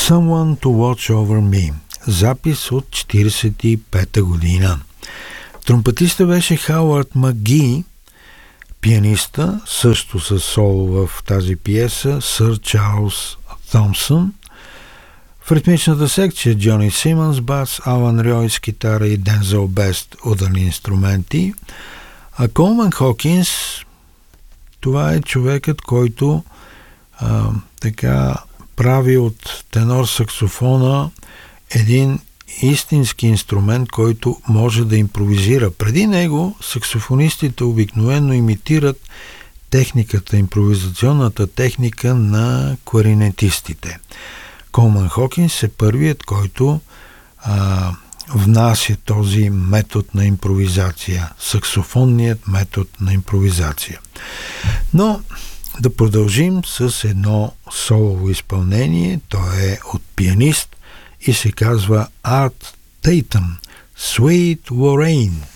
Someone to Watch Over Me. Запис от 1945 година. Тромпетиста беше Хауърд Маги, пианиста, също с соло в тази пиеса, Сър Чарлз Томпсън. В ритмичната секция Джони Симънс бас, Алан Ройс китара и Дензел Бест ударни инструменти. А Колман Хокинс, това е човекът, който прави от тенор саксофона един истински инструмент, който може да импровизира. Преди него саксофонистите обикновено имитират импровизационната техника на кларинетистите. Колман Хокинс е първият, който внася този метод на импровизация, саксофонният метод на импровизация. Но да продължим с едно солово изпълнение. То е от пианист и се казва Арт Тейтъм, Sweet Lorraine.